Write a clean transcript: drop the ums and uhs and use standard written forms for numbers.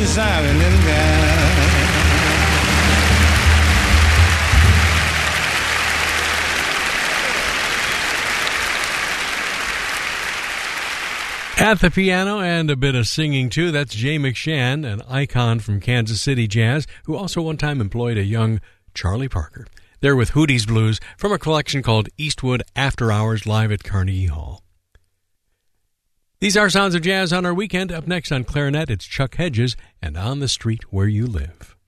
you silent and down. At the piano and a bit of singing, too, that's Jay McShann, an icon from Kansas City jazz, who also one time employed a young Charlie Parker. They're with Hootie's Blues from a collection called Eastwood After Hours live at Carnegie Hall. These are Sounds of Jazz on our weekend. Up next on clarinet, it's Chuck Hedges and On the Street Where You Live.